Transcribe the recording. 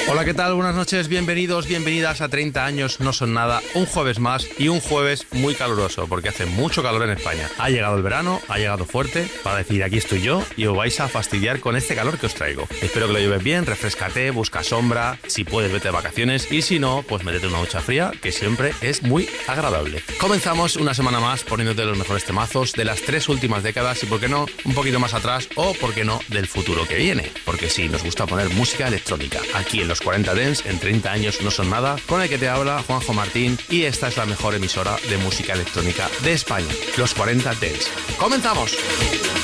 Hola, ¿qué tal? Buenas noches, bienvenidos, bienvenidas a 30 años no son nada, un jueves más y un jueves muy caluroso porque hace mucho calor en España. Ha llegado el verano, ha llegado fuerte para decir aquí estoy yo y os vais a fastidiar con este calor que os traigo. Espero que lo lleves bien, refrescate, busca sombra, si puedes vete de vacaciones y si no, pues métete una ducha fría que siempre es muy agradable. Comenzamos una semana más poniéndote los mejores temazos de las 3 últimas décadas y por qué no, un poquito más atrás o por qué no, del futuro que viene. Porque sí, nos gusta poner música electrónica aquí en los 40 Dance, en 30 años no son nada, con el que te habla Juanjo Martín y esta es la mejor emisora de música electrónica de España, los 40 Dance. ¡Comenzamos!